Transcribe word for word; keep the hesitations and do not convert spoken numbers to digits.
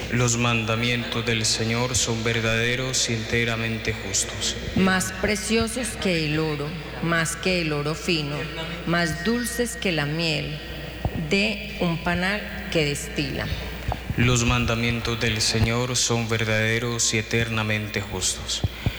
Los mandamientos del Señor son verdaderos y enteramente justos. Más preciosos que el oro, más que el oro fino, más dulces que la miel de un panal que destila. Los mandamientos del Señor son verdaderos y eternamente justos.